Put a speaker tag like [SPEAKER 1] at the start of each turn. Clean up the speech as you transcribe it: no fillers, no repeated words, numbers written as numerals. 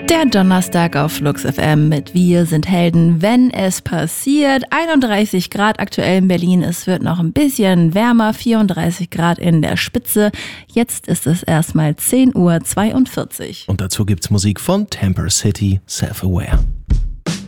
[SPEAKER 1] Der Donnerstag auf Flux FM mit Wir sind Helden, wenn es passiert. 31 Grad aktuell in Berlin. Es wird noch ein bisschen wärmer, 34 Grad in der Spitze. Jetzt ist es erstmal 10:42 Uhr.
[SPEAKER 2] Und dazu gibt's Musik von Temper City, Self-Aware.